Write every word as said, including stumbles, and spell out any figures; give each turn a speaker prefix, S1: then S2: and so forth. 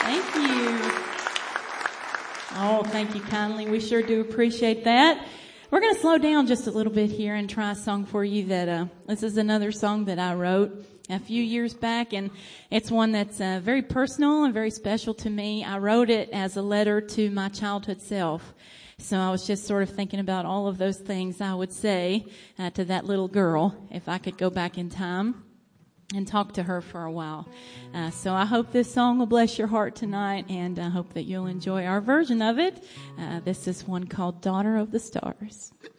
S1: Thank you. Oh, thank you kindly. We sure do appreciate that. We're going to slow down just a little bit here and try a song for you that, uh, this is another song that I wrote a few years back, and it's one that's uh, very personal and very special to me. I wrote it as a letter to my childhood self. So I was just sort of thinking about all of those things I would say uh, to that little girl if I could go back in time and talk to her for a while. Uh, so I hope this song will bless your heart tonight, and I hope that you'll enjoy our version of it. Uh, this is one called Daughter of the Stars.